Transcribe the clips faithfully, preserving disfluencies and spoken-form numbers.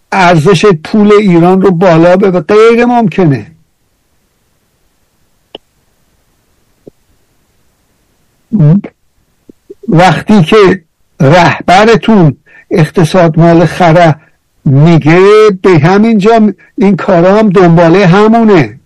ارزش پول ایران رو بالا ببره. غیر ممکنه. وقتی که رهبرتون اقتصاد مال خره میگه به همینجا این کارا هم دنباله همونه.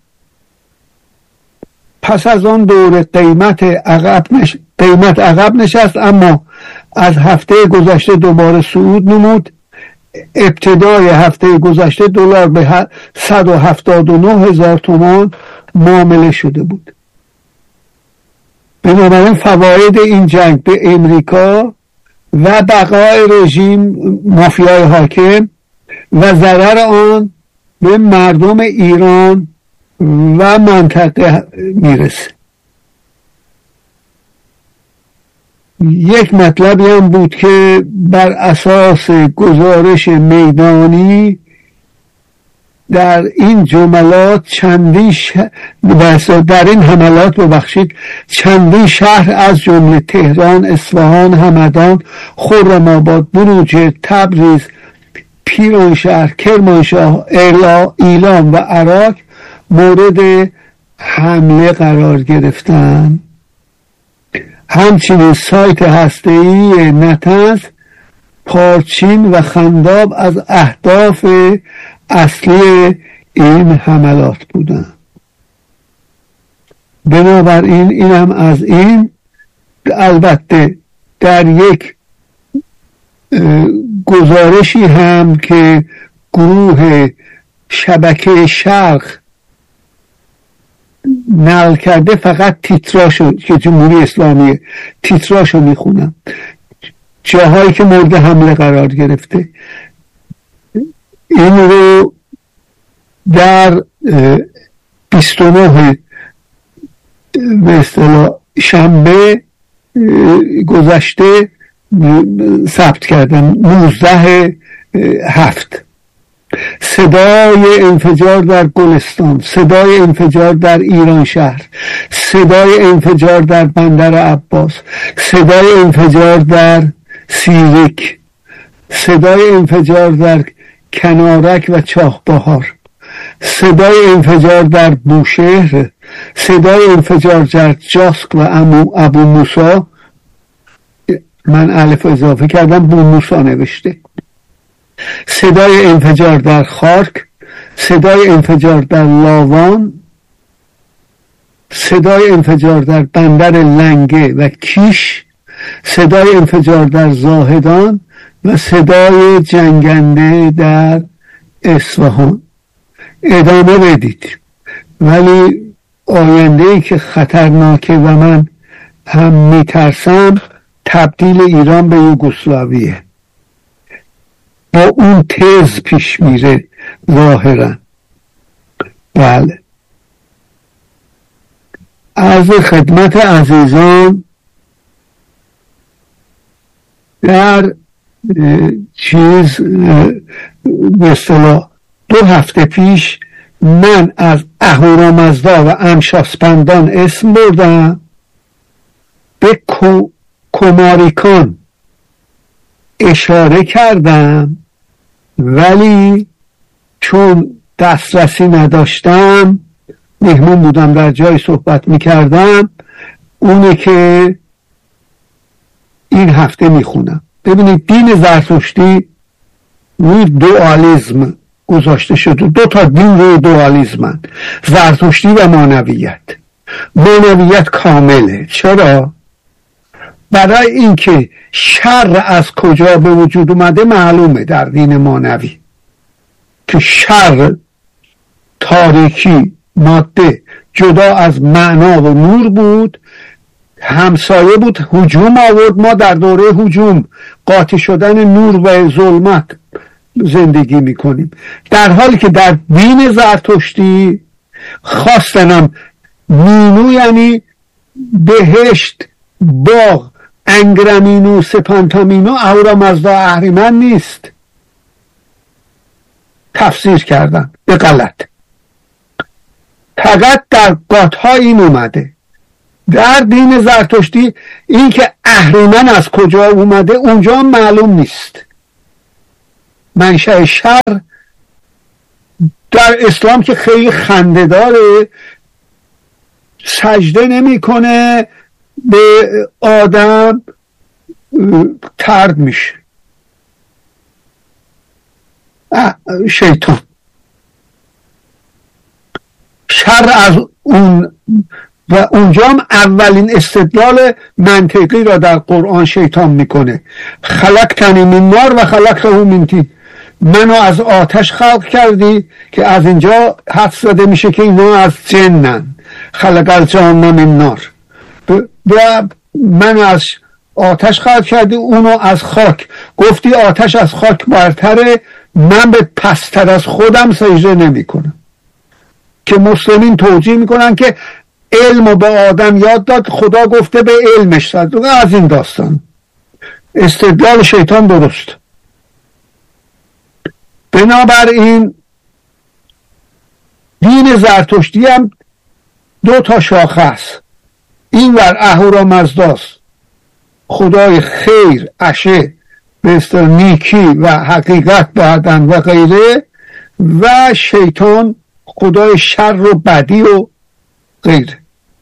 پس از آن دوره قیمت عقب نش... قیمت عقب نشست، اما از هفته گذشته دوباره صعود نمود. ابتدای هفته گذشته دلار به صد و هفتاد و نه هزار تومان معامله شده بود. بنابراین فواید این جنگ به امریکا و بقای رژیم مافیای حاکم و ضرر آن به مردم ایران و منطقه میرسه. یک مطلبی هم بود که بر اساس گزارش میدانی در این جملات چندین ش... در این حملات ببخشید چندین شهر از جمله تهران، اصفهان، همدان، خرم‌آباد، بروجرد، تبریز، پیرانشهر، کرمانشاه، ایلام و عراق مورد حمله قرار گرفتند. همچنین سایت هسته‌ای نتنز، پارچین و خنداب از اهداف اصلی این حملات بودند. بنابراین این هم از این. البته در یک گزارشی هم که گروه شبکه شرق نقل کرده، فقط تیتراشو که جمهوری اسلامی تیتراشو میخونم، جاهایی که مورد حمله قرار گرفته. این رو در بیست و نه به اصطلاح شنبه گذشته ثبت کردم، نوزده هفت. صدای انفجار در گلستان، صدای انفجار در ایران شهر، صدای انفجار در بندر عباس، صدای انفجار در سیرک، صدای انفجار در کنارک و چاهبهار، صدای انفجار در بوشهر، صدای انفجار در جاسک و ابو موسی، من الف اضافه کردم بو موسی نوشته، صدای انفجار در خارک، صدای انفجار در لاوان، صدای انفجار در بندر لنگه و کیش، صدای انفجار در زاهدان و صدای جنگنده در اصفهان. ادامه بدید. ولی آینده‌ای که خطرناکه و من هم میترسم تبدیل ایران به یوگسلاویه. با اون تز پیش میره ظاهرا. بله. از خدمت عزیزان در چیز به اصطلاح دو هفته پیش من از اهورامزدا و امشاسپندان اسم بردم، به کماریکان اشاره کردم، ولی چون دسترسی نداشتم، مهمون بودم در جای صحبت میکردم، اونه که این هفته میخونم. ببینید دین زرتشتی روی دوالیسم گذاشته شده. دو تا دین روی دوالیسمن، زرتشتی و مانویت. مانویت کامله. چرا؟ برای اینکه شر از کجا به وجود اومده معلومه در دین مانوی که شر، تاریکی، ماده جدا از معنا و نور بود، همسایه بود، هجوم آورد. ما در دوره هجوم، قاطی شدن نور و ظلمت زندگی میکنیم، در حالی که در دین زرتشتی خواستنم مینو یعنی بهشت، باغ، انگرمینو، سپانتامینو، اهورامزدا، اهریمن نیست. تفسیر کردن به غلط. فقط در گاتها این اومده. در دین زرتشتی این که اهریمن از کجا اومده اونجا معلوم نیست. منشأ شر در اسلام که خیلی خنده داره، سجده نمیکنه به آدم طرد میشه شیطان. شر از اون و اونجا هم اولین استدلال منطقی را در قرآن شیطان میکنه. خلقتنی من نار و خلقته من طین، منو از آتش خلق کردی، که از اینجا حدس زده میشه که اینا از جنن. خلق الجان من نار، و منو از آتش خلق کردی، اونو از خاک. گفتی آتش از خاک برتره، من به پستر از خودم سجده نمی کنم. که مسلمین توجیه میکنن که علمو به آدم یاد داد، خدا گفته به علمش داد. از این داستان استدلال شیطان درست. بنابراین دین زرتشتی هم دو تا شاخه است. این ور اهورامزداست، خدای خیر، عشه، به اصطلاح نیکی و حقیقت بعدن و غیره، و شیطان خدای شر و بدی و غیره.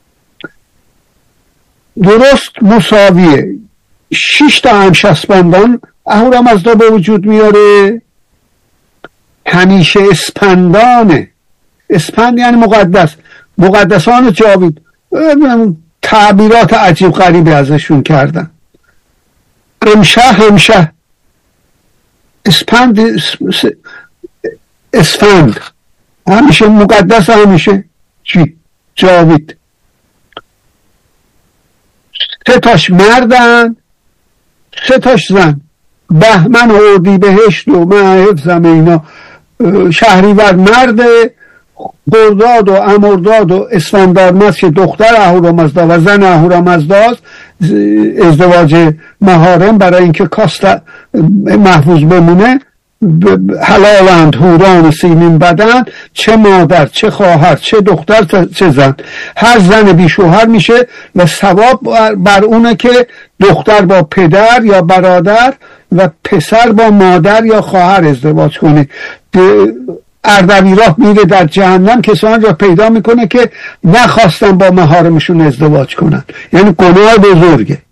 درست مساویه. شش تا همشسبندان اهورامزدا به وجود میاره. همیشه اسپندانه. اسپند یعنی مقدس، مقدسان جاوید. تعبیرات عجیب غریبی ازشون کردن. امشه همشه اسپند اسفند همیشه مقدس، همیشه چی؟ جاوید. سه تاش مردن، سه تاش زن. بهمن و اردیبهشت و ماه حفظم اینا شهریور مرده، خرداد و امرداد و اسفندارمز که دختر اهورامزدا و زن اهورامزداست، ازدواج مهارم برای اینکه کاست محفوظ بمونه. حلالند هوران و سیمین بدن، چه مادر چه خواهر چه دختر چه زن. هر زن بی شوهر میشه و ثواب بر اونه که دختر با پدر یا برادر و پسر با مادر یا خواهر ازدواج کنه. اردبیراه میره در جهنم کسان را پیدا میکنه که نخواستن با محارمشون ازدواج کنن، یعنی گناه بزرگه.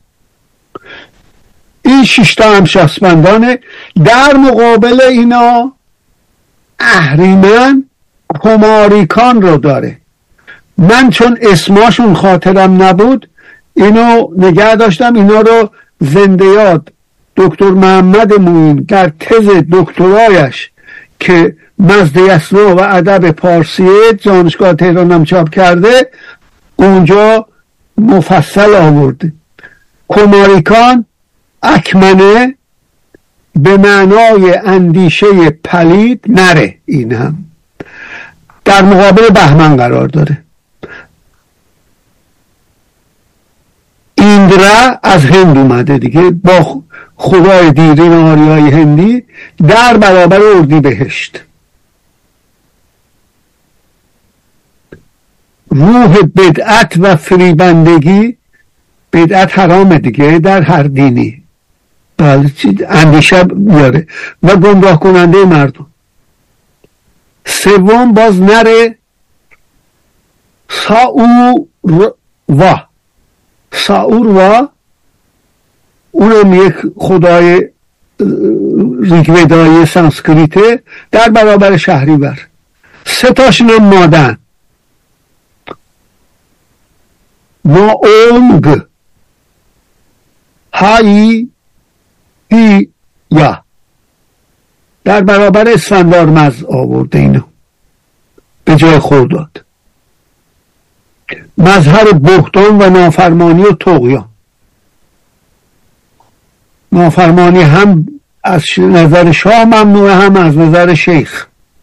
این ششتا هم شسبندانه. در مقابل اینا اهریمن کماریکان رو داره. من چون اسماشون خاطرم نبود اینو نگه داشتم، اینا رو زنده یاد دکتر محمد موین در تز دکترایش که مزد اسما و ادب پارسیه دانشگاه تهران هم چاپ کرده اونجا مفصل آورده. کماریکان اکمنه به معنای اندیشه پلید نره، این هم در مقابل بهمن قرار داره. ایندرا از هند اومده دیگه، با خدای دیرین آریای هندی در برابر اردیبهشت. روح بدعت و فریبندگی، بدعت حرامه دیگه در هر دینی، بله، اندیشه میاره و گمراه کننده مردم. سوم باز نره ساور و ساور و اونم یک خدای ریگویدای سانسکریته در برابر شهریور. سه تاشون مادن. ناونگ هایی هی یا در برابر اسفندارمز آورده اینو به جای خرداد. مظهر بهتان و نافرمانی و طغیان. نافرمانی هم از نظر شاه ممنوعه، هم از نظر شیخ.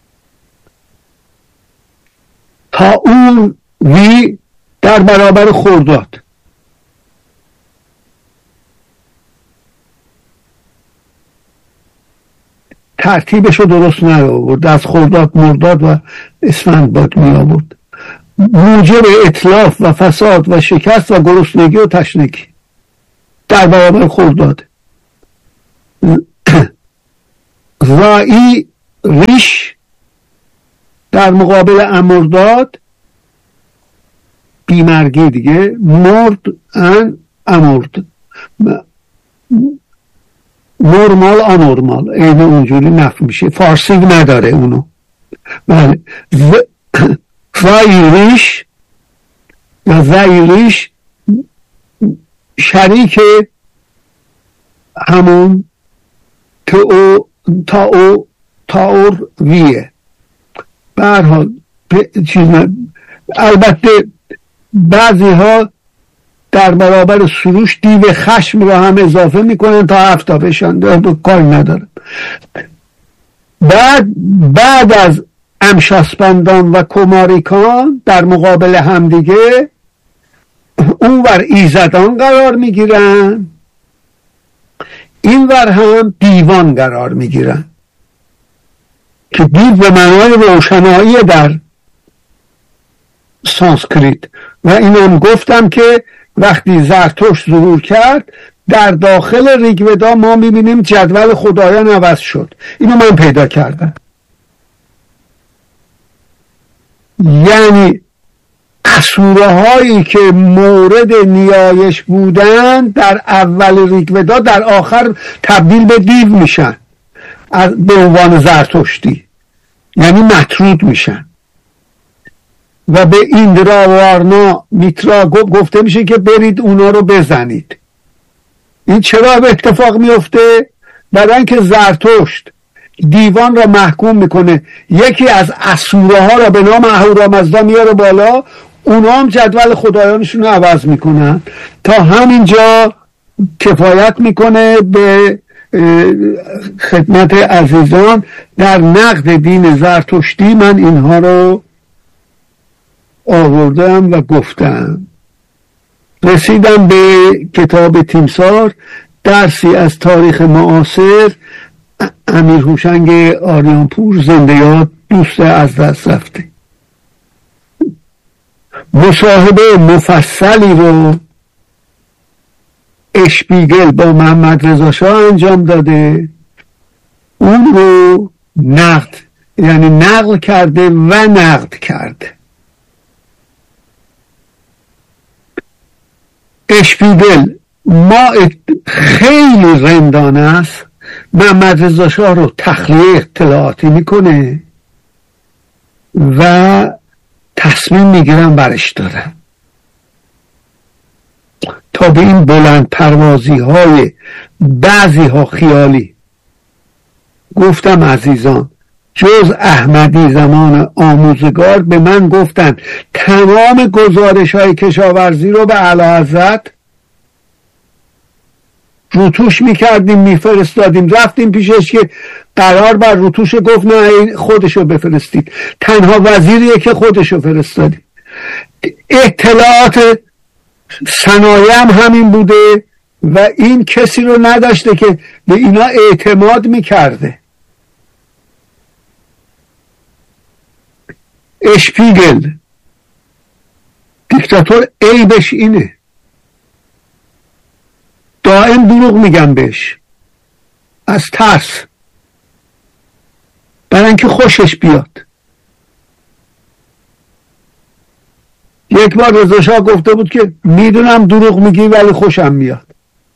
تا اون وی در برابر خرداد. ترتیبشو درست نیاورد، از خرداد مرداد و اسفند باد می آورد. موجب اطلاف و فساد و شکست و گرسنگی و تشنگی در برابر خرداد. رائی ریش در مقابل امرداد بیمرگی دیگه، مرد ان امرد، نورمال آنورمال، این اونجوری نفع میشه، فارسی نداره اونو. بله زایریش یا زایریش شریک همون تو تا او تاور ویه. به هر حال چیز نه. البته بعضی ها در برابر سروش دیو خشم رو هم اضافه میکنن تا هفتا بشن، کار نداره. بعد بعد از امشاسپندان و کماریکان در مقابل همدیگه اونور ایزدان قرار میگیرن، اینور هم دیوان قرار میگیرن که دیو به معنای روشنایی در سانسکریت. و اینم گفتم که وقتی زرتشت ظهور کرد در داخل ریگودا ما میبینیم جدول خدایان عوض شد. اینو من پیدا کردم. یعنی اسوره هایی که مورد نیایش بودن در اول ریگودا در آخر تبدیل به دیو میشن به عنوان زرتشتی، یعنی مطرود میشن. و به ایندرا وارنا میترا گفته میشه که برید اونا رو بزنید. این چرا به اتفاق میفته؟ برای اینکه زرتشت دیوان را محکوم میکنه، یکی از اسوره ها را به نام اهورامزدا میاره بالا، اونا هم جدول خدایانشون رو عوض میکنن. تا همینجا کفایت میکنه به خدمت عزیزان. در نقد دین زرتشتی من اینها رو آوردم و گفتم. رسیدم به کتاب تیمسار، درسی از تاریخ معاصر، امیر هوشنگ آریانپور، زنده یاد، دوست از دست رفته. مصاحبه مفصلی رو اشپیگل با محمد رضا شاه انجام داده، اون رو نقد، یعنی نقل کرده و نقد کرده. اشپیگل ما خیلی رندانه است، محمد رضا شاه رو تخلیه اطلاعاتی میکنه و تصمیم میگیرن برش دارن تا به این بلند پروازی های بعضی ها خیالی. گفتم عزیزان، جز احمدی زمان آموزگار به من گفتن تمام گزارش های کشاورزی رو به اعلیحضرت روتوش میکردیم میفرستادیم، رفتیم پیشش که قرار بر روتوش، گفت نه خودشو بفرستید. تنها وزیریه که خودشو فرستادیم. اطلاعات صنایع هم همین بوده و این کسی رو نداشته که به اینا اعتماد میکرده. اشپیگل دیکتاتور عیبش اینه، دائم دروغ میگم بهش از ترس، برای اینکه خوشش بیاد. یک بار رضا شاه گفته بود که میدونم دروغ میگی ولی خوشم میاد.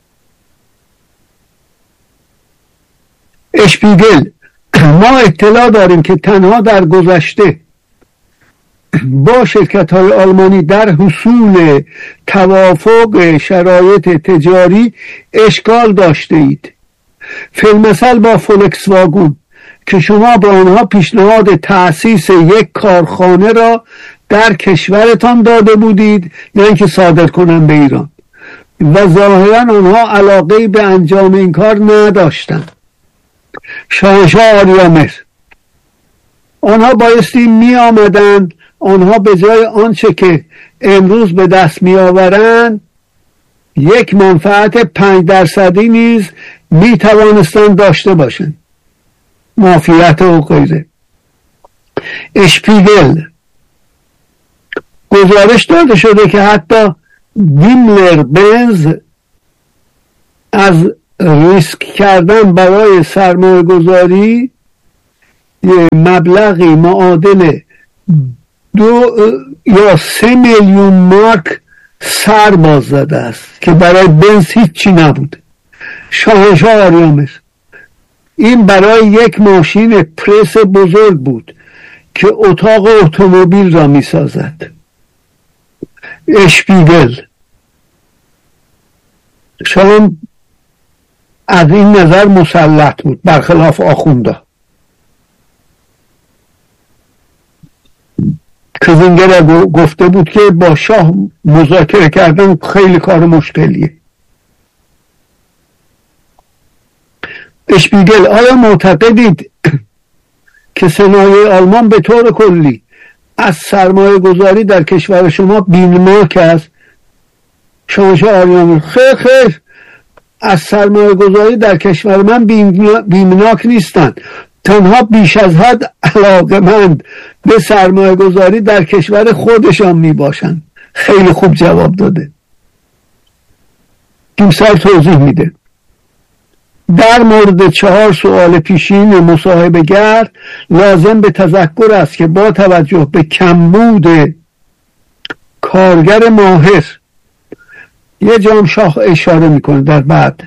اشپیگل ما اطلاع داریم که تنها در گذشته با شرکت های آلمانی در حصول توافق شرایط تجاری اشکال داشته اید. فیلمثل با فولکس واگن که شما به آنها پیشنهاد تأسیس یک کارخانه را در کشورتان داده بودید، نه اینکه صادر کنن به ایران، و ظاهرا آنها علاقه به انجام این کار نداشتند. شاهنشاه آریامهر، آنها بایستی می آمدن، آنها به جای آنچه که امروز به دست می آورند یک منفعت پنج درصدی نیز می توانستند داشته باشند، معافیت و غیره. اشپیگل گزارش داده شده که حتی دیملر بنز از ریسک کردن برای سرمایه گذاری مبلغی معادل دو یا سه میلیون مارک سر باز زده است که برای بنز هیچی نبود. شاهنشاه آریامر این برای یک ماشین پرس بزرگ بود که اتاق اتومبیل را می سازد. اشپیگل شاید از این نظر مسلط بود برخلاف آخونده. کزینگر گفته بود که با شاه مذاکره کردن خیلی کار مشکلیه. اشپیگل آیا معتقدید که صنایع آلمان به طور کلی از سرمایه گذاری در کشور شما بی‌نمک است؟ شاهنشاه آریامر خیر خیر از سرمایه گذاری در کشور من بی‌نمک نیستند، تنها بیش از حد علاقه‌مند به سرمایه گذاری در کشور خودشان می باشند. خیلی خوب جواب داده. تیمسار توضیح میده در مورد چهار سوال پیشین مصاحبه گر لازم به تذکر است که با توجه به کمبود کارگر ماهر، یه جام شاه اشاره میکنه در بعد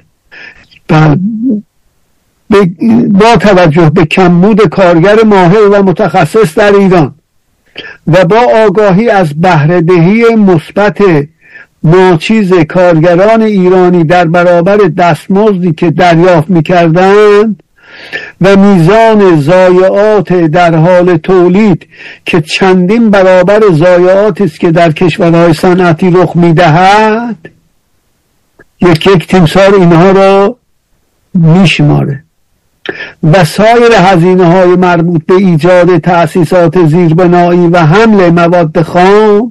با توجه به کمبود کارگر ماهر و متخصص در ایران و با آگاهی از بهره‌دهی مثبت ناچیز کارگران ایرانی در برابر دستمزدی که دریافت می‌کردند و میزان ضایعات در حال تولید که چندین برابر ضایعاتی است که در کشورهای صنعتی رخ می‌دهد، یک یک تیمسار اینها را میشماره و سایر هزینه‌های مربوط به ایجاد تأسیسات زیربنایی و حمل مواد خام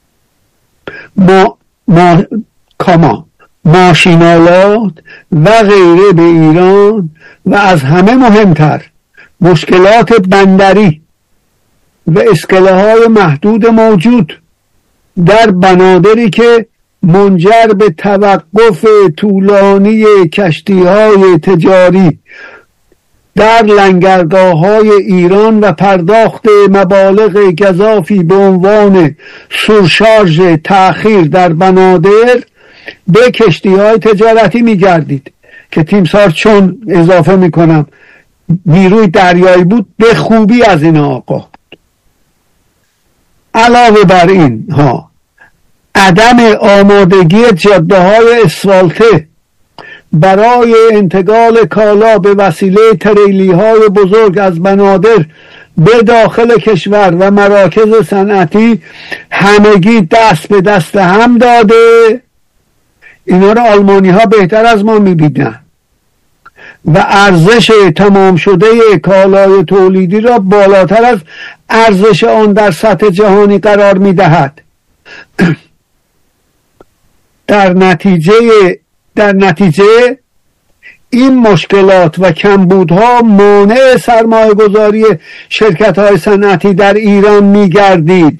ما ما کاما ماشینالات و غیره به ایران و از همه مهمتر مشکلات بندری و اسکله‌های محدود موجود در بنادری که منجر به توقف طولانی کشتی‌های تجاری در لنگرگاه‌های ایران و پرداخت مبالغ گزافی به عنوان سورشارژ تأخیر در بنادر به کشتی‌های تجارتی می‌گردید که تیمسار چون اضافه می‌کنم نیروی دریایی بود به خوبی از این آقا بود. علاوه بر این ها عدم آمادگی جاده‌های اسفالته برای انتقال کالا به وسیله تریلی‌های بزرگ از بنادر به داخل کشور و مراکز صنعتی همگی دست به دست هم داده. اینا رو آلمانی ها بهتر از ما می‌بینن و ارزش تمام شده کالای تولیدی را بالاتر از ارزش آن در سطح جهانی قرار می‌دهد. در نتیجه در نتیجه این مشکلات و کمبودها مانع سرمایه گذاری شرکت های صنعتی در ایران می گردید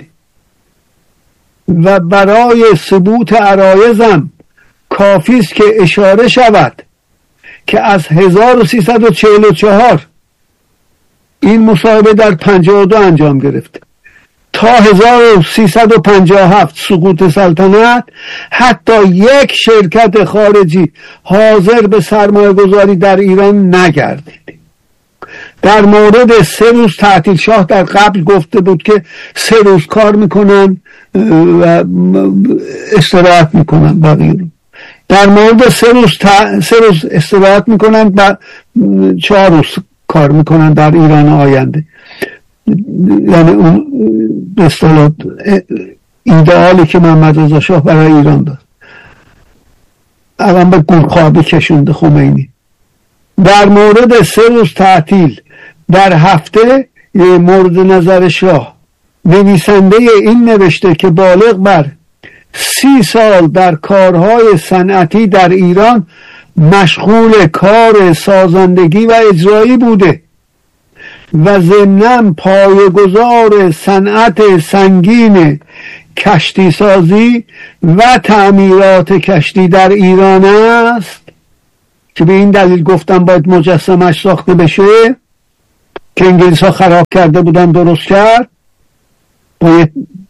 و برای ثبوت عرایضم کافی است که اشاره شود که از هزار و سیصد و چهل و چهار این مصاحبه در پنجاه و دو انجام گرفت تا هزار و سیصد و پنجاه و هفت سقوط سلطنت حتی یک شرکت خارجی حاضر به سرمایه گذاری در ایران نگردید. در مورد سه روز تعطیل شاه در قبل گفته بود که سه روز کار میکنن و استراحت میکنن بقیه. در مورد سه روز, تا... سه روز استراحت میکنن و چهار روز کار میکنن در ایران آینده. یعنی اون به اصطلاح ایدئالی که محمد رضا شاه برای ایران داد الان به گورخوابی کشونده خمینی. در مورد سه روز تعطیل در هفته مورد نظر شاه نویسنده این نوشته که بالغ بر سی سال در کارهای صنعتی در ایران مشغول کار سازندگی و اجرایی بوده و ضمناً پایه‌گذار صنعت سنگین کشتی سازی و تعمیرات کشتی در ایران است که به این دلیل گفتم باید مجسمش ساخته بشه که انگلیس ها خراب کرده بودن درست کرد. با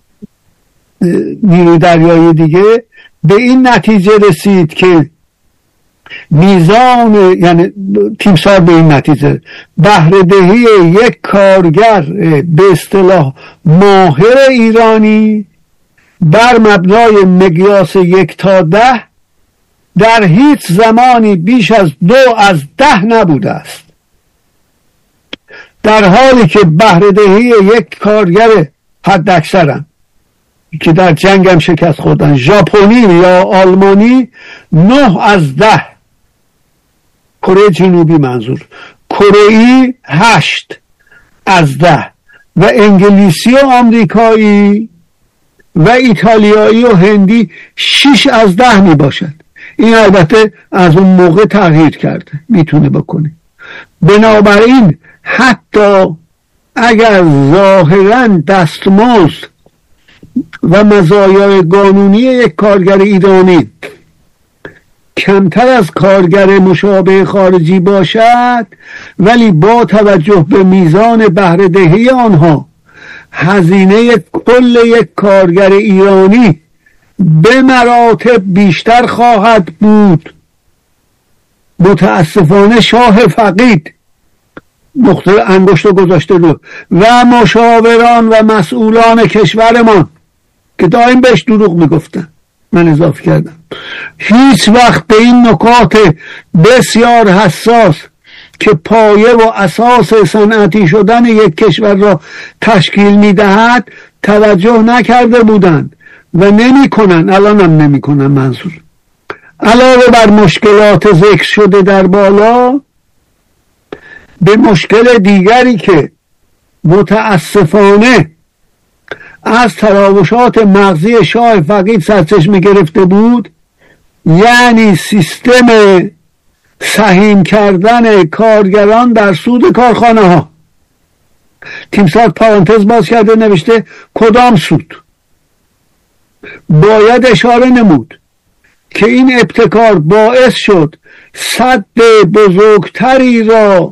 نیروی دریایی دیگه به این نتیجه رسید که میزان، یعنی تیمسار به این نتیجه بهره دهی یک کارگر به اصطلاح ماهر ایرانی بر مبنای مقیاس یک تا ده در هیچ زمانی بیش از دو از ده نبوده است، در حالی که بهره دهی یک کارگر حد اکثرن که در جنگ هم شکست خوردن، ژاپنی یا آلمانی نه از ده، کره جنوبی منظور، کره‌ای هشت از ده و انگلیسی و آمریکایی و ایتالیایی و هندی شش از ده می باشد. این البته از اون موقع تغییر کرده، میتونه بکنه. بنابراین حتی اگر ظاهراً دستمزد و مزایای قانونی یک کارگر ایرانی کمتر از کارگر مشابه خارجی باشد، ولی با توجه به میزان بهره دهی آنها هزینه کل یک کارگر ایرانی به مراتب بیشتر خواهد بود. متاسفانه شاه فقید نقطه انگشت رو گذاشته رو و مشاوران و مسئولان کشورمان که دائم بهش دروغ میگفتن، من اضافه کردم، هیچ وقت به این نکات بسیار حساس که پایه و اساس صنعتی شدن یک کشور را تشکیل میدهد توجه نکرده بودند و نمی کنن، الان هم نمی کنن. منظور علاوه بر مشکلات ذکر شده در بالا، به مشکل دیگری که متاسفانه از تراوشات مغزی شاه فقید سرچشمه گرفته بود، یعنی سیستم سهیم کردن کارگران در سود کارخانه ها. تیمسار پرانتز باز کرده نوشته کدام سود؟ باید اشاره نمود که این ابتکار باعث شد سد بزرگتری را،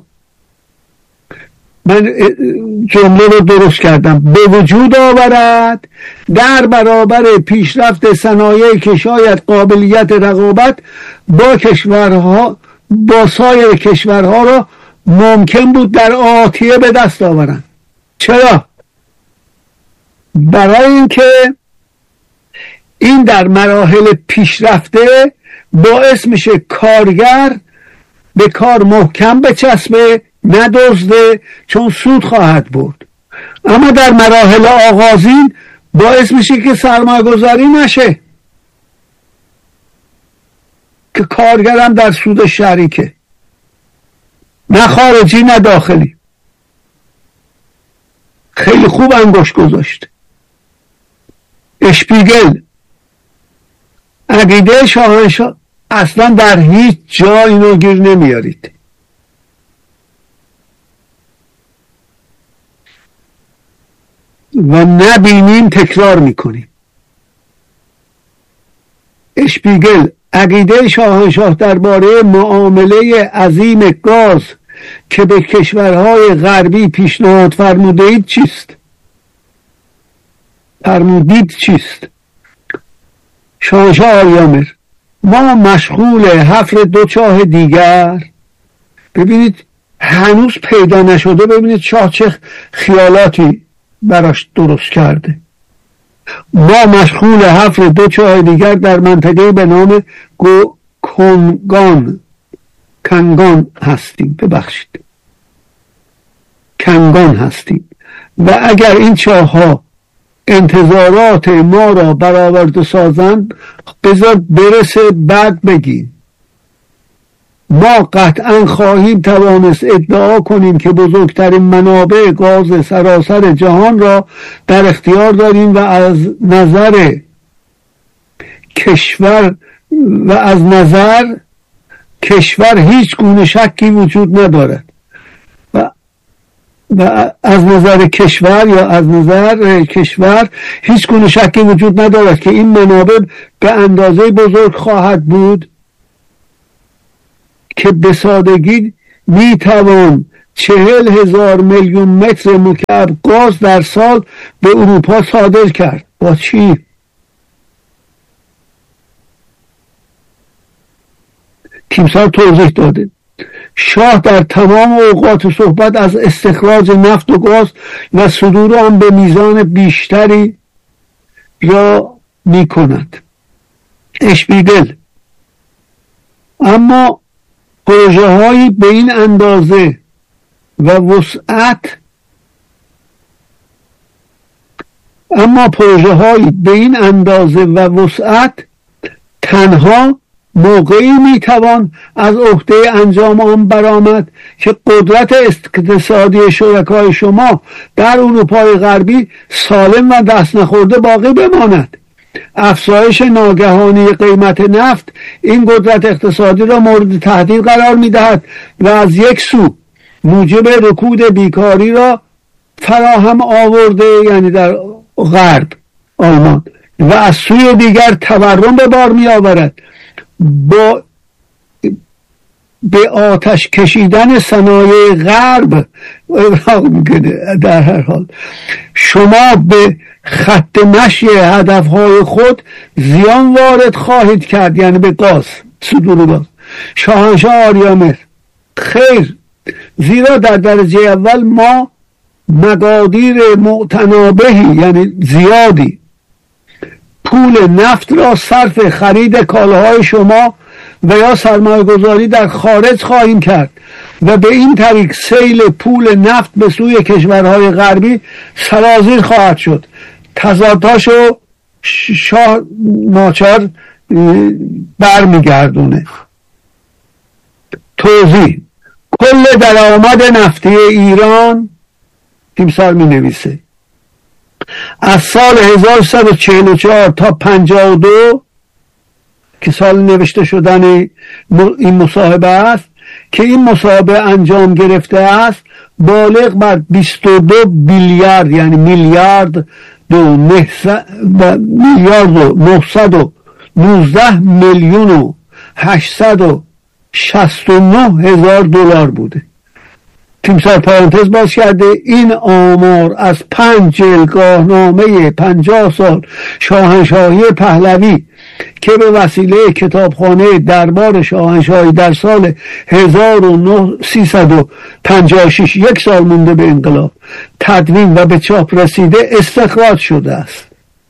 من جمله رو درست کردم، به وجود آورد در برابر پیشرفت صنایعی که شاید قابلیت رقابت با کشورها با سایر کشورها را ممکن بود در آتیه به دست آورند. چرا؟ برای اینکه این در مراحل پیشرفته باعث میشه کارگر به کار محکم بچسبه، ندزده، چون سود خواهد برد. اما در مراحل آغازین باعث میشه که سرمایه گذاری نشه، که کارگرم در سود شریکه، نه خارجی نه داخلی. خیلی خوب انگشت گذاشت اشپیگل. عقیده شاهنشاه اصلا در هیچ جا اینو گیر نمیارید. و نبینیم تکرار میکنیم. اشپیگل: عقیده شاهنشاه درباره معامله عظیم گاز که به کشورهای غربی پیشنهاد فرمودید چیست؟ فرمودید چیست؟ شاهنشاه آریامر: ما مشغول حفر دو چاه دیگر. ببینید هنوز پیدا نشده، ببینید شاه چه خیالاتی براش درست کرده. ما مشغول حفر دو چاه دیگر در منطقه به نام گو کنگان کنگان هستیم ببخشید کنگان هستیم و اگر این چاه ها انتظارات ما را برآورده سازند بذار برسه بعد بگیم. ما قطعا خواهیم توانست ادعا کنیم که بزرگترین منابع گاز سراسر جهان را در اختیار داریم و از نظر کشور و از نظر کشور هیچ گونه شکی وجود ندارد و, و از نظر کشور یا از نظر کشور هیچ گونه شکی وجود ندارد که این منابع به اندازه بزرگ خواهد بود که به سادگی میتوان چهل هزار میلیون متر مکعب گاز در سال به اروپا صادر کرد. با چی؟ تیمسار توضیح داده شاه در تمام اوقات صحبت از استخراج نفت و گاز و صدور آن به میزان بیشتری را می کند. اشپیگل: اما پروژه هایی به این اندازه و وسعت اما پروژه هایی به این اندازه و وسعت تنها موقعی میتوان از عهده انجام آن برآمد که قدرت اقتصادی شرکای شما در اروپای غربی سالم و دست نخورده باقی بماند. افزایش ناگهانی قیمت نفت این قدرت اقتصادی را مورد تهدید قرار میدهد و از یک سو موجب رکود بیکاری را فراهم آورده، یعنی در غرب آلمان، و از سوی دیگر تورم به بار می آورد. با به آتش کشیدن صنایع غرب در هر حال شما به خط مشی هدفهای خود زیان وارد خواهید کرد، یعنی به گاز، صدور گاز. شاهنشاه آریامهر: خیر، زیرا در درجه اول ما مقادیر معتنابهی یعنی زیادی پول نفت را صرف خرید کالاهای شما و یا سرمایه گذاری در خارج خواهیم کرد و به این طریق سیل پول نفت به سوی کشورهای غربی سرازیر خواهد شد. تضادهاشو شاه ناچار برمیگردونه. توضیح: کل درآمد نفتی ایران، تیمسار می نویسه، از سال هزار و سیصد و چهل و چهار تا پنجاه و دو که سال نوشته شدن این مصاحبه است که این مصاحبه انجام گرفته است، بالغ بر بیست و دو بیلیارد یعنی میلیارد دو میلیارد و نهصد و نوزده میلیون و هشتصد و شصت و نه هزار دلار بوده. تیمسار پرانتز باز کرده این آمار از پنج جلگاهنامه پنجاه سال شاهنشاهی پهلوی که به وسیله کتابخانه دربار شاهنشاهی در سال هزار و سیصد و پنجاه و شش، یک سال مونده به انقلاب، تدوین و به چاپ رسیده استخراج شده است.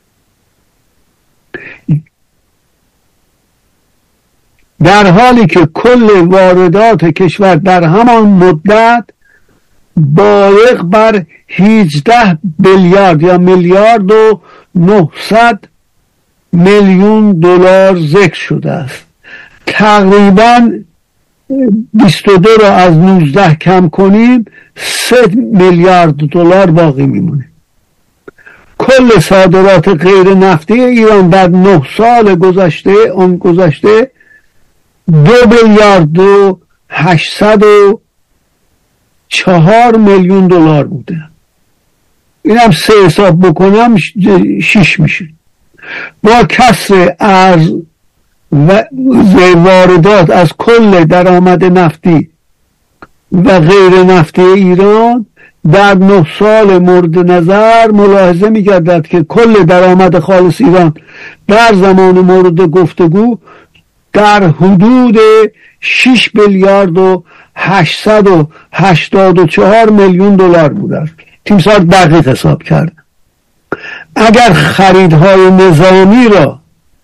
در حالی که کل واردات کشور در همان مدت بالغ بر هجده بیلیارد یا میلیارد و نهصد میلیون دلار ذکر شده است. تقریبا بیست و دو را از نوزده کم کنیم، سه میلیارد دلار باقی میمونه. کل صادرات غیر نفتی ایران در نه سال گذشته اون گذشته دو میلیارد و هشتصد و چهار میلیون دلار بوده. این هم سه حساب بکنم شیش میشه. با کسر ارز و واردات از کل درآمد نفتی و غیر نفتی ایران در نه سال مورد نظر ملاحظه می‌گردد که کل درآمد خالص ایران در زمان مورد گفتگو در حدود شش میلیارد و هشتصد و هشتاد و چهار میلیون دلار بوده. تیمسار دقیق حساب کرد. اگر خریدهای نظامی را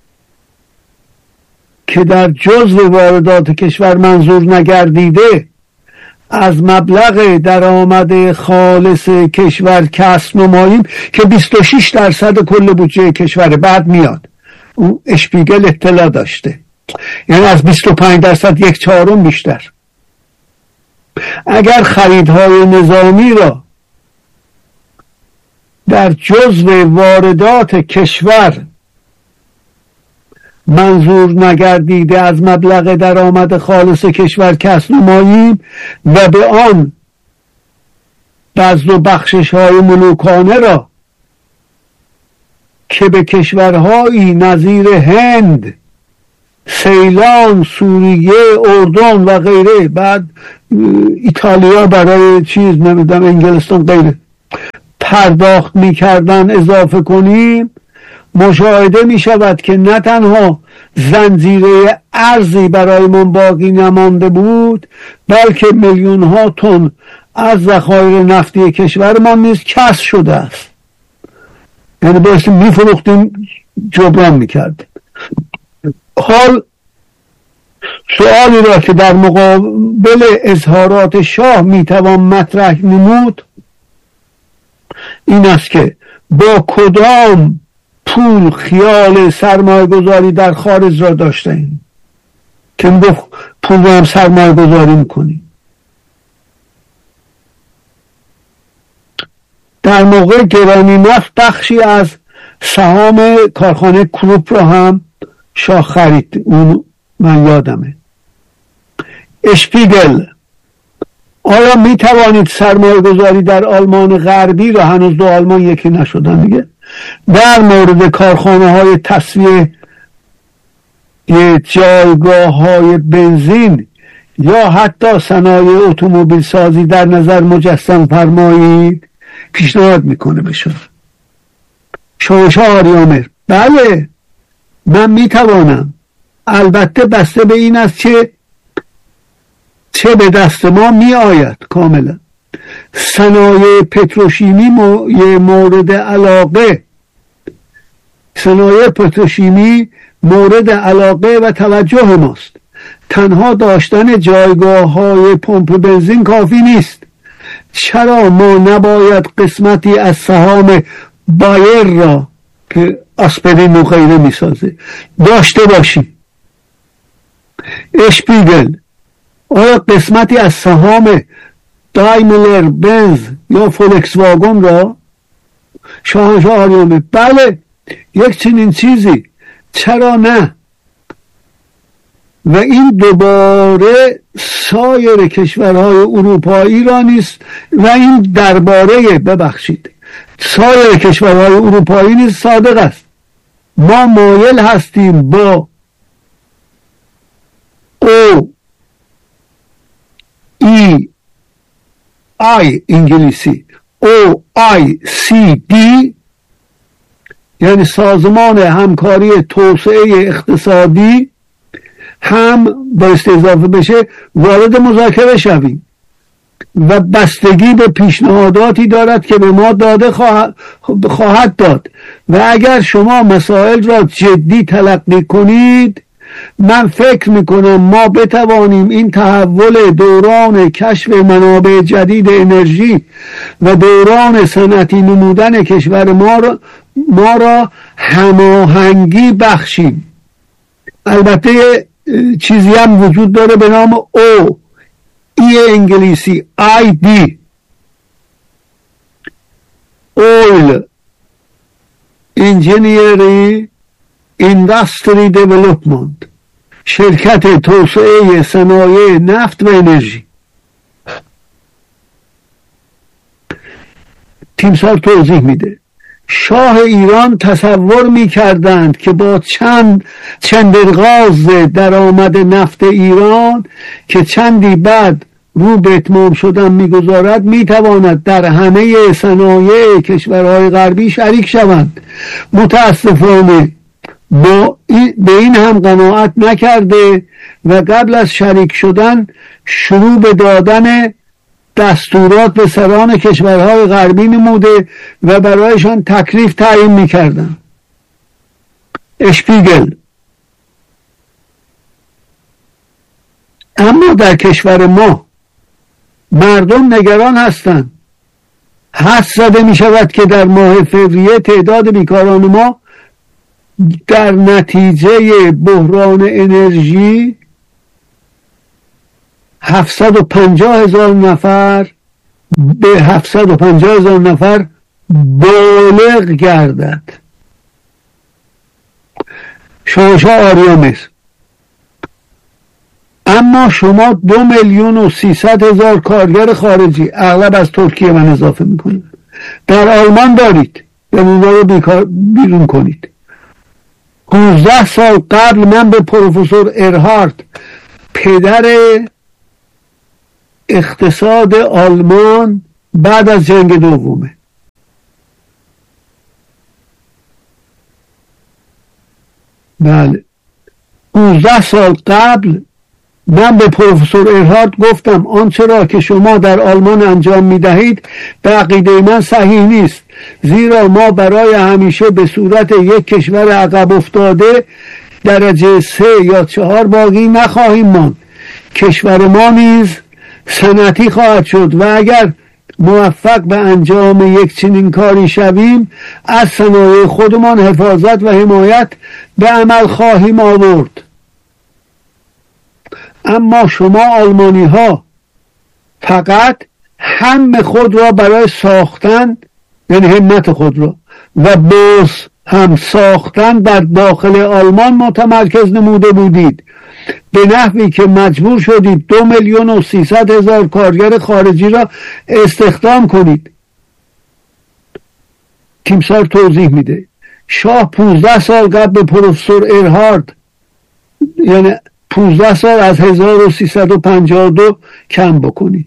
که در جزو واردات کشور منظور نگردیده از مبلغ درآمد خالص کشور کسب نماییم که بیست و شش درصد کل بودجه کشور بعد میاد، اون اشپیگل اطلاع داشته، یعنی از بیست و پنج درصد یک چهارم بیشتر. اگر خریدهای نظامی را در جزو واردات کشور منظور نگردیده از مبلغ درآمد خالص کشور کسب نماییم و به آن بذل و بخشش های ملوکانه را که به کشورهایی نظیر هند سیلان، سوریه، اردن و غیره، بعد ایتالیا برای چیز نمیدونم انگلستان غیره پرداخت میکردن اضافه کنیم، مشاهده میشود که نه تنها زنجیره ارزی برای من باقی نمانده بود، بلکه میلیون ها تن از ذخایر نفتی کشورمان نیز کسر شده است. یعنی باید میفروختیم جبران میکردیم. حال سؤالی را که در مقابل اظهارات شاه میتوان مطرح نمود این است که با کدام پول خیال سرمایه گذاری در خارج را داشته ایم که با پول را هم سرمایه گذاری میکنیم. در موقع گرانی نفت بخشی از سهام کارخانه کروپ را هم شاه خرید، اون من یادمه. اشپیگل: آیا می توانید سرمایه گذاری در آلمان غربی را، هنوز دو آلمان یکی نشدن دیگه، در مورد کارخانه های تصفیه جایگاه های بنزین یا حتی صنایع اتومبیل سازی در نظر مجسم فرمایید؟ پیشنهاد میکنه بشون. شوشا آریامر: بله من میتوانم، البته بسته به این است که چه به دست ما می آید. کاملا صنایع پتروشیمی مورد علاقه صنایع پتروشیمی مورد علاقه و توجه ماست. تنها داشتن جایگاه های پمپ بنزین کافی نیست. چرا ما نباید قسمتی از سهام بایر را که آسپرین و غیره می سازه داشته باشیم؟ اشپیگل: آیا قسمتی از سهام دایملر بنز یا فولکس واگن را؟ شاهنشاه آریامر: بله یک چنین چیزی، چرا نه؟ و این دوباره سایر کشورهای اروپایی را نیست و این درباره ببخشید سایر کشورهای اروپایی نیز صادق است. ما مایل هستیم با او ای آی انگلیسی او آی سی دی یعنی سازمان همکاری توسعه اقتصادی هم باید اضافه بشه وارد مذاکره شویم و بستگی به پیشنهاداتی دارد که به ما داده خواهد داد و اگر شما مسائل را جدی تلقی کنید من فکر میکنم ما بتوانیم این تحول دوران کشف منابع جدید انرژی و دوران صنعتی نمودن کشور ما را, ما را هماهنگی بخشیم. البته چیزی هم وجود داره به نام او ای انگلیسی آی دی Oil Engineering Industry Development، شرکت توسعه صنایع نفت و انرژی. تیمسار توضیح میده شاه ایران تصور میکردند که با چند چندرغاز درآمد نفت ایران که چندی بعد رو به اتمام شدن میگذارد میتواند در همه صنایع کشورهای غربی شریک شوند. متاسفانه با این به این هم قناعت نکرده و قبل از شریک شدن شروع به دادن دستورات به سران کشورهای غربی نموده و برایشان تکلیف تعیین میکردن. اشپیگل: اما در کشور ما مردم نگران هستند. حدس زده می شود که در ماه فوریه تعداد بیکاران ما در نتیجه بحران انرژی هفتصد و پنجاه هزار نفر به هفتصد و پنجاه هزار نفر بالغ گردد. شاهنشاه آریامر: اما شما دو میلیون و سیصد هزار کارگر خارجی اغلب از ترکیه من اضافه میکنید در آلمان دارید، به اونها رو بیکار بیرون کنید. پونزده سال قبل من به پروفسور ارهارت، پدر اقتصاد آلمان بعد از جنگ دومه، بله پونزده سال قبل من به پروفسور ارهارت گفتم آنچه را که شما در آلمان انجام می دهید به عقیده من صحیح نیست، زیرا ما برای همیشه به صورت یک کشور عقب افتاده درجه سه یا چهار باقی نخواهیم ماند. کشور ما نیز صنعتی خواهد شد و اگر موفق به انجام یک چنین کاری شویم از صنایع خودمان حفاظت و حمایت به عمل خواهیم آورد. اما شما آلمانی ها فقط هم خود را برای ساختن، یعنی همت خود را و باز هم ساختن در داخل آلمان متمرکز نموده بودید، به نحوی که مجبور شدید دو میلیون و سیصد هزار کارگر خارجی را استخدام کنید. تیمسار توضیح میده شاه پونزده سال قبل به پروفسور ارهارت، یعنی پونزده سال از هزار و سیصد و پنجاه و دو کم بکنید،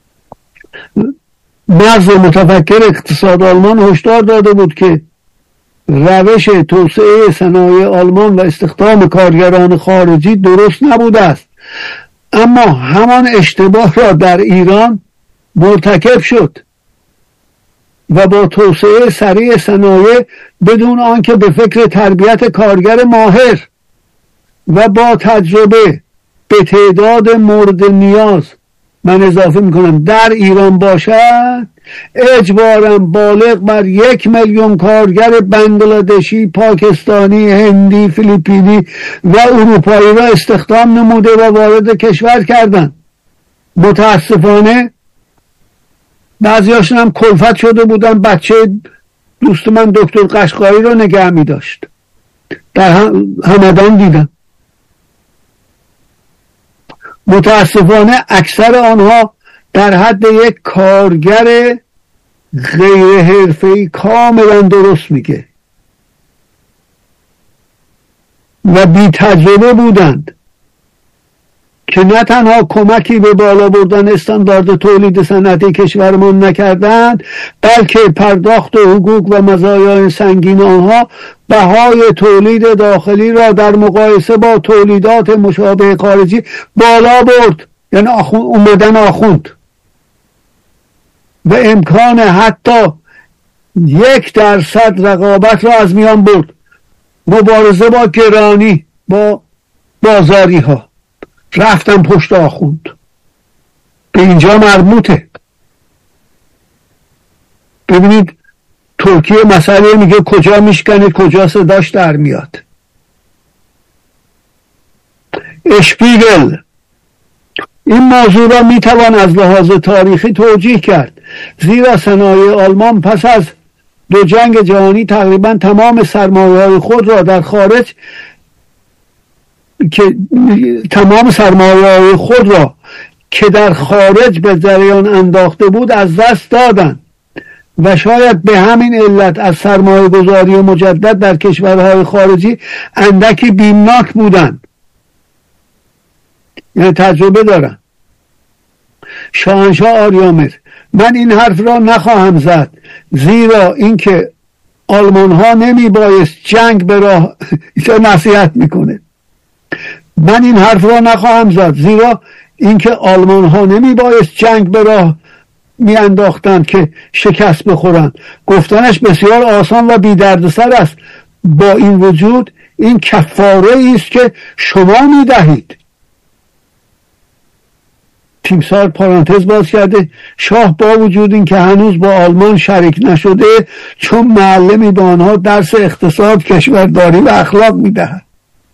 مغز متفکر اقتصاد آلمان هشدار داده بود که روش توسعه صنایع آلمان و استخدام کارگران خارجی درست نبوده است، اما همان اشتباه را در ایران مرتکب شد و با توسعه سریع صنایع بدون آنکه به فکر تربیت کارگر ماهر و با تجربه به تعداد مورد نیاز، من اضافه میکنم در ایران باشد، اجباراً بالغ بر یک میلیون کارگر بنگلادشی، پاکستانی، هندی، فیلیپینی و اروپایی را استخدام نموده و وارد کشور کردند. متاسفانه بعضیاشون هم کلفت شده بودن، بچه دوست من دکتر قشقایی را نگه می داشت، در همدان دیدم. متاسفانه اکثر آنها در حد یک کارگر غیر حرفه‌ای، کاملا درست میگه، و بی تجربه بودند که نه تنها کمکی به بالا بردن استاندارد تولید صنعتی کشورمان نکردند، بلکه پرداخت و حقوق و مزایای سنگین آنها بهای تولید داخلی را در مقایسه با تولیدات مشابه خارجی بالا برد، یعنی آخون اومدن آخوند، و امکان حتی یک درصد رقابت را از میان برد. مبارزه با گرانی، با بازاری ها رفتن پشت آخوند. به اینجا مربوطه. ببینید ترکیه مسئله میگه کجا میشکنه کجا صداش در میاد. اشپیگل این موضوع را میتوان از لحاظ تاریخی توجیه کرد، زیرا صنایع آلمان پس از دو جنگ جهانی تقریبا تمام سرمایه‌های خود را در خارج که تمام سرمایه‌های خود را که در خارج به جریان انداخته بود از دست دادند و شاید به همین علت از سرمایه گذاری مجدد در کشورهای خارجی اندکی بیمناک بودند، یعنی تجربه دارن. شاهنشاه آریامر: من این حرف را نخواهم زد، زیرا اینکه آلمان ها نمی بایست جنگ به راه اینجا نصیحت میکنه. من این حرف را نخواهم زد زیرا اینکه آلمان ها نمی بایست جنگ به راه می انداختند که شکست بخورند. گفتنش بسیار آسان و بی دردسر است، با این وجود این کفاره است که شما می دهید. تیمسار پارانتز باز کرده: شاه با وجود این که هنوز با آلمان شریک نشده، چون معلمی به آنها درس اقتصاد، کشورداری و اخلاق میدهد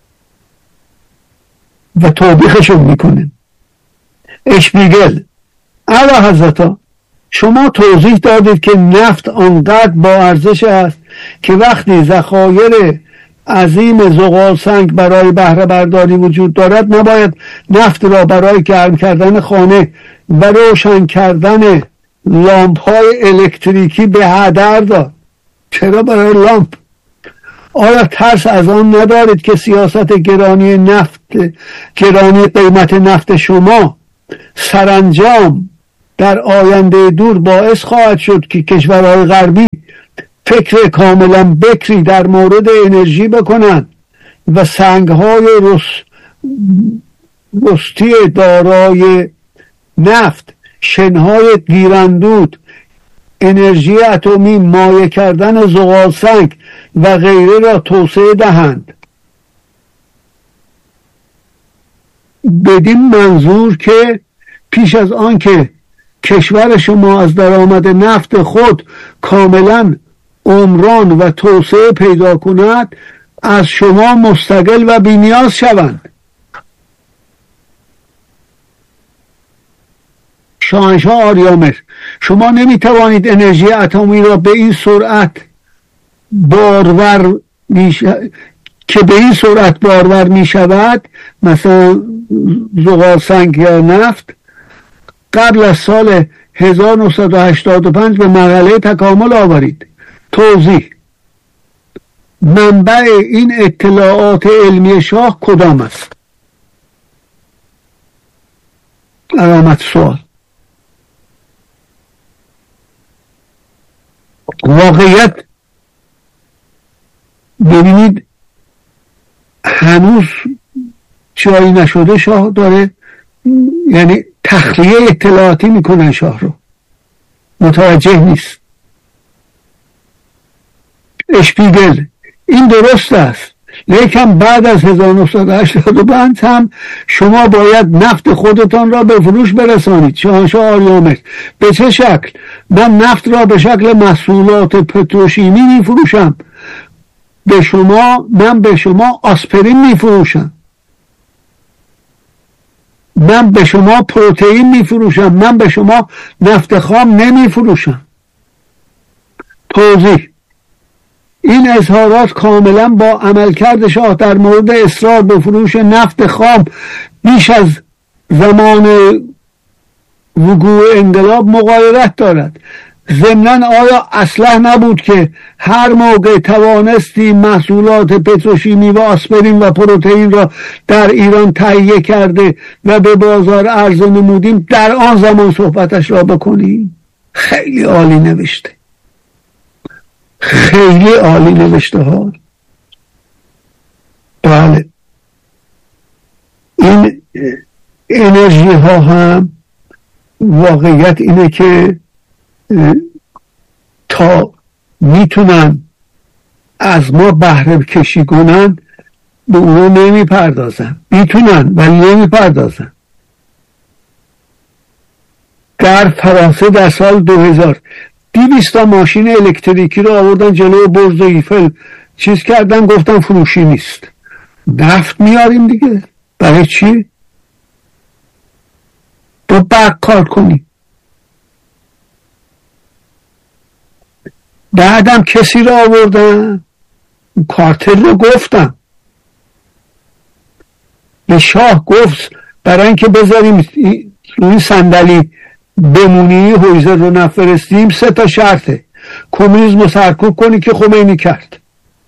و توبیخشون میکنه. اشپیگل: اعلی حضرتا، شما توضیح دادید که نفت آنقدر با ارزش است که وقتی ذخایر عظیم زغال سنگ برای بهره برداری وجود دارد، نباید نفت را برای گرم کردن خانه و روشن کردن لامپ های الکتریکی به هدر داد. چرا برای لامپ؟ آیا ترس از آن ندارید که سیاست گرانی نفت گرانی قیمت نفت شما سرانجام در آینده دور باعث خواهد شد که کشورهای غربی فکر کاملا بکری در مورد انرژی بکنند و سنگهای رس... رستی دارای نفت، شنهای گیراندود، انرژی اتمی، مایع کردن زغال سنگ و غیره را توسعه دهند؟ بدین منظور که پیش از آن که کشور شما از درآمد نفت خود کاملا عمران و توسعه پیدا کند، از شما مستقل و بی‌نیاز شوند. شاهنشاه آریامر، شما نمیتوانید انرژی اتمی را به این سرعت بارور میشه که به این سرعت بارور می شود، مثلا زغال سنگ یا نفت، قبل از سال هزار و نهصد و هشتاد و پنج به مرحله تکامل آورید. توضیح: منبع این اطلاعات علمی شاه کدام است؟ علامت سوال. واقعیت ببینید هنوز جایی نشده شاه داره، یعنی تخلیه اطلاعاتی میکنن شاه رو، متوجه نیست. اشپیگل: این درست است، لیکن بعد از هزار و نهصد و هشتاد و پنج هم شما باید نفت خودتان را به فروش برسانید. شاهنشاه آریامر: به چه شکل؟ من نفت را به شکل محصولات پتروشیمی می فروشم. به شما من به شما آسپرین می فروشم. من به شما پروتئین می فروشم. من به شما نفت خام نمی فروشم. توضیح: این اظهارات کاملا با عملکرد شاه در مورد اصرار به فروش نفت خام بیش از زمان وقوع انقلاب مغایرت دارد. ضمناً آیا اصلا نبود که هر موقع توانستی محصولات پتروشیمی و آسپرین و پروتئین را در ایران تهیه کرده و به بازار عرضه نمودیم، در آن زمان صحبتش را بکنیم؟ خیلی عالی نوشته، خیلی عالی نوشته ها. بله، این انرژی ها هم واقعیت اینه که تا میتونن از ما بهره کشی کنن به اونو نمی پردازن. میتونن ولی نمی پردازن. در فرانسه در سال دو هزار دویست تا ماشین الکتریکی رو آوردن جلو برج ایفل، چیز کردن، گفتن فروشی نیست. نفت میاریم دیگه، برای چی؟ با برق کار کنی. بعدم کسی رو آوردن، کارتل رو گفتم به شاه، گفت برای اینکه بذاریم روی صندلی بمونی هویزر رو نفرستیم، سه تا شرطه: کمونیسم رو سرکوب کنی که خمینی کرد،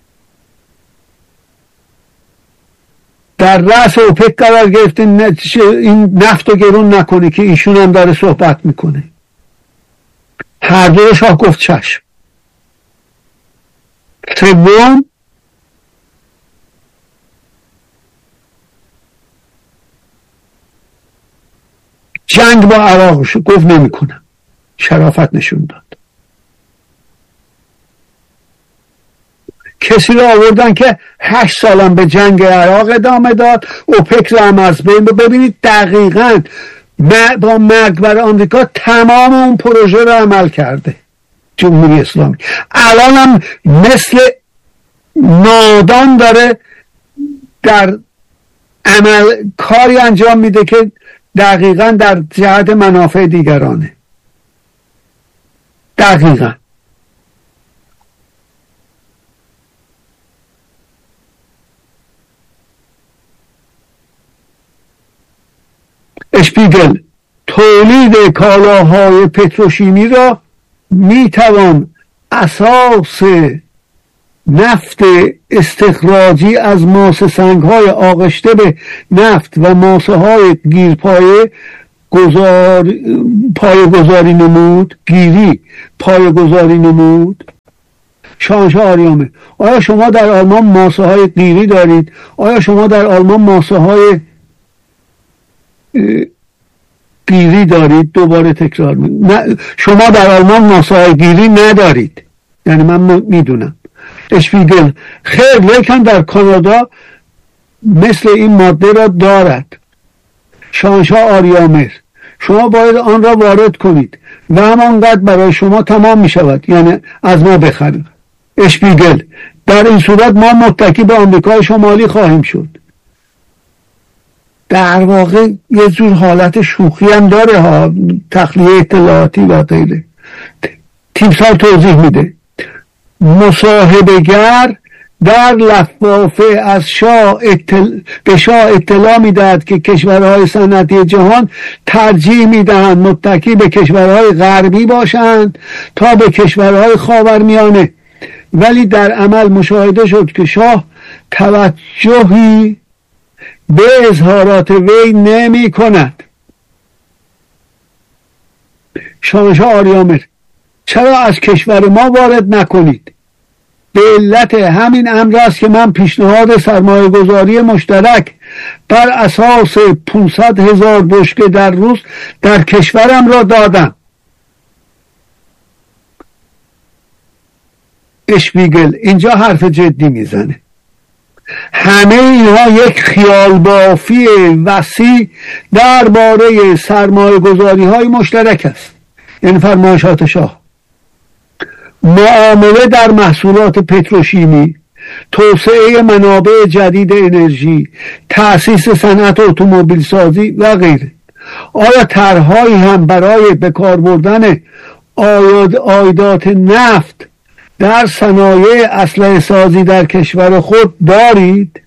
در رأس اوپک قرار گرفته این نفت رو گرون نکنی که ایشون هم داره صحبت میکنه. هر دو شاه گفت چشم. سوم، جنگ با عراق شد، گفت نمی کنم، شرافت نشون داد. کسی رو آوردن که هشت سالم به جنگ عراق ادامه داد، اوپک رو هم از بین. ببینید دقیقاً با مرگ بر آمریکا تمام اون پروژه رو عمل کرده جمهوری اسلامی. الان هم مثل نادان داره در عمل کاری انجام میده که دقیقاً در جهت منافع دیگرانه. دقیقاً اشپیگل: تولید کالاهای پتروشیمی را میتوان اساس نفت استخراجی از ماسه سنگ های آغشته به نفت و ماسه های گیرپایه گذار پایه گذاری نمود گیری پایه گذاری نمود. شاهنشاه آریامه: آیا شما در آلمان ماسه های گیری دارید؟ آیا شما در آلمان ماسه های گیری دارید؟ دوباره تکرار می نه، شما در آلمان ماسه های گیری ندارید. یعنی من میدونم. اشپیگل: خیر، لیکن در کانادا مثل این ماده را دارد. شاهنشاه آریامر: شما باید آن را وارد کنید و همانقدر برای شما تمام می شود، یعنی از ما بخرید. اشپیگل: در این صورت ما متکی به آمریکای شمالی خواهیم شد. در واقع یه جور حالت شوخی هم داره ها، تخلیه اطلاعاتی و غیره. تیمسار توضیح میده: مصاحبه‌گر در لفافه از شاه اطل... به شاه اطلاع میدهد که کشورهای صنعتی جهان ترجیح میدهند متکی به کشورهای غربی باشند تا به کشورهای خاورمیانه، ولی در عمل مشاهده شد که شاه توجهی به اظهارات وی نمی کند. شاهنشاه آریامر: چرا از کشور ما وارد نکنید؟ به علت همین امر است که من پیشنهاد سرمایه گذاری مشترک بر اساس پانصد هزار بشکه در روز در کشورم را دادم. اشپیگل اینجا حرف جدی میزنه: همه اینها یک خیال بافی وسیع درباره سرمایه گذاری های مشترک است، یعنی فرمایشات شاه. معامله در محصولات پتروشیمی، توسعه منابع جدید انرژی، تأسیس صنعت اتومبیل سازی و غیره. آیا طرحهایی هم برای بکار بردن عایدات نفت در صنایع اسلحه سازی در کشور خود دارید؟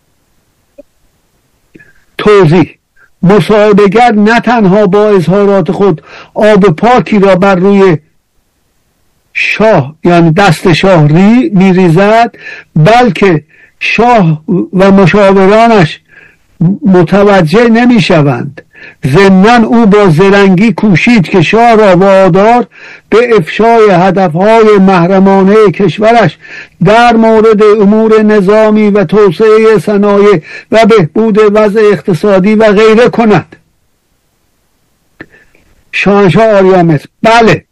توضیح: مصاحبه‌گر نه تنها با اظهارات خود آب پاکی را بر روی شاه یعنی دست شاه ری میریزد، بلکه شاه و مشاورانش متوجه نمیشوند. ضمناً او با زرنگی کوشید که شاه را وادار به افشای هدفهای محرمانه کشورش در مورد امور نظامی و توسعه صنایع و بهبود وضع اقتصادی و غیره کند. شاهنشاه آریامر: بله.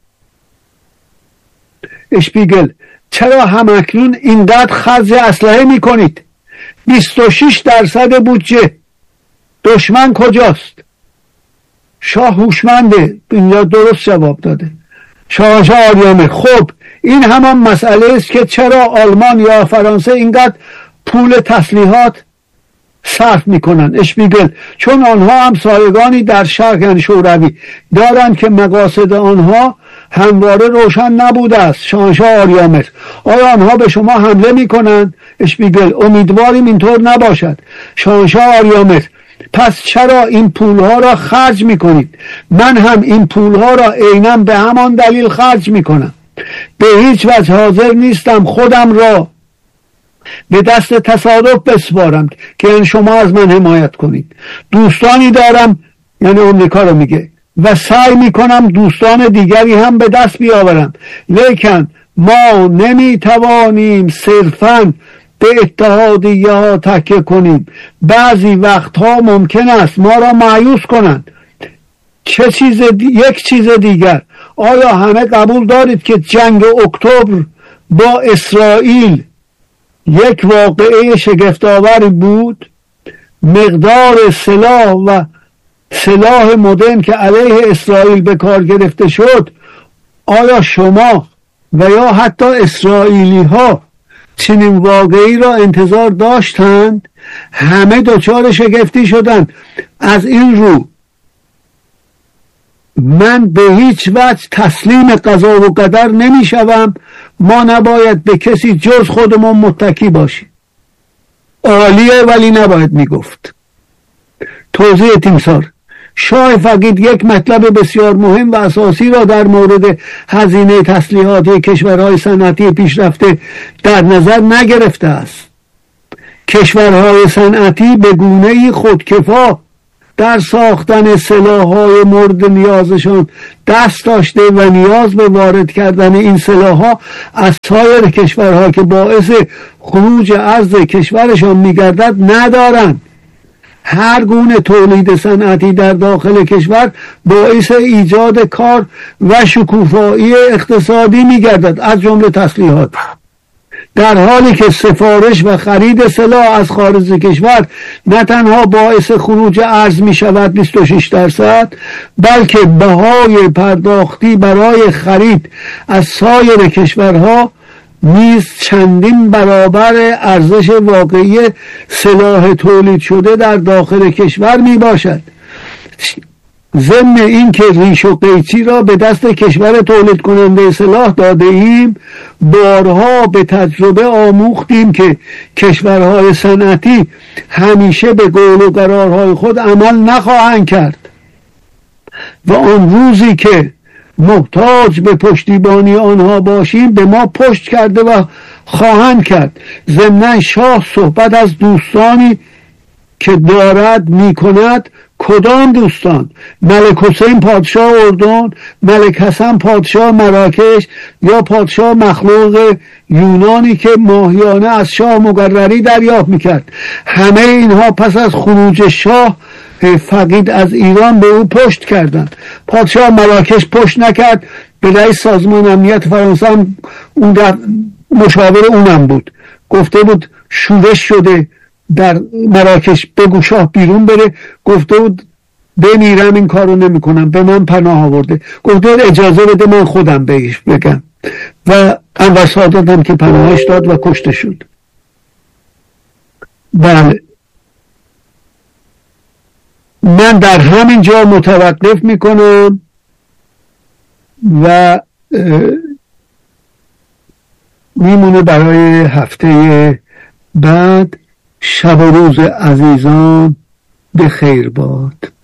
اشپیگل: چرا همکنون اینقدر خرج اسلحه می کنید؟ بیست و شش درصد بودجه. دشمن کجاست؟ شاه هوشمنده، اینجا درست جواب داده. شاهنشاه آریامر: خب این همان مسئله است که چرا آلمان یا فرانسه اینقدر پول تسلیحات صرف میکنن. اشپیگل: چون آنها هم سایگانی در شرق یعنی شوروی دارند که مقاصد آنها همواره روشن نبوده است. شاهنشاه آریامر: آیا آنها به شما حمله میکنند؟ اشپیگل: امیدواریم اینطور نباشد. شاهنشاه آریامر: پس چرا این پولها را خرج میکنید؟ من هم این پولها را عیناً به همان دلیل خرج میکنم. به هیچ وجه حاضر نیستم خودم را به دست تصادف بسپارم که این شما از من حمایت کنید. دوستانی دارم، یعنی امریکا رو میگه، و سعی میکنم دوستان دیگری هم به دست بیاورم، لیکن ما نمیتوانیم صرفاً به اتحادیه ها تکیه کنیم. بعضی وقتها ممکن است ما را مایوس کنند. چه چیز دی... یک چیز دیگر، آیا همه قبول دارید که جنگ اکتبر با اسرائیل یک واقعه شگفت‌آوری بود؟ مقدار سلاح و سلاح مدرن که علیه اسرائیل به کار گرفته شد، آیا شما و یا حتی اسرائیلی ها چنین واقعی را انتظار داشتند؟ همه دچار شگفتی شدند. از این رو من به هیچ وجه تسلیم قضا و قدر نمی شوم. ما نباید به کسی جز خودمون متکی باشیم. عالیه ولی نباید می گفت. توضیح تیمسار: شاه فقید یک مطلب بسیار مهم و اساسی را در مورد هزینه تسلیحات کشورهای صنعتی پیشرفته در نظر نگرفته است. کشورهای صنعتی به گونه‌ای خودکفا در ساختن سلاح‌های مورد نیازشان دست داشته و نیاز به وارد کردن این سلاح‌ها از سایر کشورها که باعث خروج ارز کشورشان می‌گردد ندارند. هر گونه تولید صنعتی در داخل کشور باعث ایجاد کار و شکوفایی اقتصادی می‌گردد، از جمله تسلیحات، در حالی که سفارش و خرید سلاح از خارج کشور نه تنها باعث خروج ارز می شود بیست و شش درصد، بلکه بهای پرداختی برای خرید از سایر کشورها نیز چندین برابر ارزش واقعی سلاح تولید شده در داخل کشور می باشد. ضمن این که ریش و قیچی را به دست کشور تولید کننده سلاح داده ایم، بارها به تجربه آموختیم که کشورهای صنعتی همیشه به قول و قرارهای خود عمل نخواهند کرد و آن روزی که محتاج به پشتیبانی آنها باشیم به ما پشت کرده و خواهند کرد. ضمن شاه صحبت از دوستانی که دارد می کند. کدام دوستان؟ ملک حسین پادشاه اردن، ملک حسن پادشاه مراکش، یا پادشاه مخلوق یونانی که ماهیانه از شاه مقرری دریافت میکرد؟ همه اینها پس از خروج شاه فقید از ایران به او پشت کردند. پادشاه مراکش پشت نکرد، به رئیس سازمان امنیت فرانسه هم اون مشاور اونم بود، گفته بود شورش شده در مراکش، بگو شاه بیرون بره. گفته بود بمیرم این کارو نمی کنم، به من پناه آورده. گفته بود اجازه بده من خودم بهش بگم و انور سادات هم که پناهش داد و کشته شد. بله، من در همین جا متوقف می کنم و میمونه برای هفته بعد. شب و روز عزیزان به خیر باد.